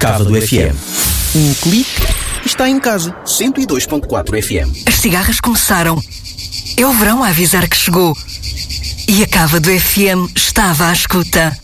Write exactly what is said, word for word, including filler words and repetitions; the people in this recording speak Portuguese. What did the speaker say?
Cava do F M. Um clique e está em casa. cento e dois ponto quatro F M. As cigarras começaram. É o verão a avisar que chegou. E a Cava do F M estava à escuta.